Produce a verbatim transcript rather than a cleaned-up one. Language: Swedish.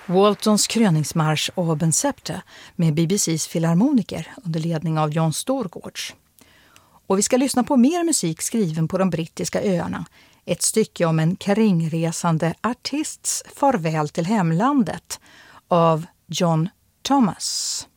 Waltons kröningsmarsch Oben Septe med B B C:s filharmoniker under ledning av John Storgårds. Och vi ska lyssna på mer musik skriven på de brittiska öarna. Ett stycke om en kringresande artists farväl till hemlandet av John Thomas.